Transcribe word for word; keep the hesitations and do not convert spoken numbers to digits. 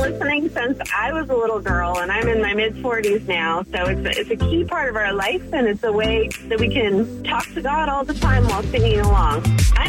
listening since I was a little girl, and I'm in my mid-forties now. So it's a, it's a key part of our life, and it's a way that we can talk to God all the time while singing along. I'm